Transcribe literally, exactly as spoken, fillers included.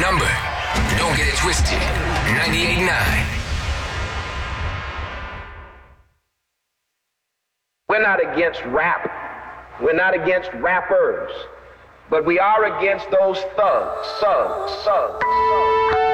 number. Don't get it twisted. ninety-eight point nine. We're not against rap. We're not against rappers. But we are against those thugs, thugs, thugs, thugs.